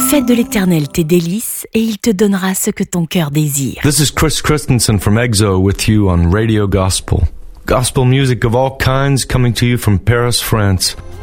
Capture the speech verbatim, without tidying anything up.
Fais de l'Éternel tes délices et il te donnera ce que ton cœur désire. This is Chris Christensen from EXO with you on Radio Gospel. Gospel music of all kinds coming to you from Paris, France.